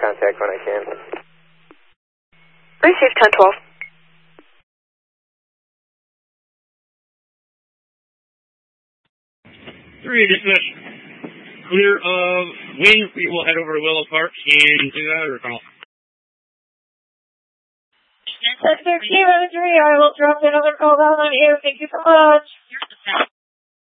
contact when I can. Receive 1012. 3, dispatch. Clear of wind, we will head over to Willow Park and do that recall. Sector Kilo 3, I will drop another call down on you. Thank you so much.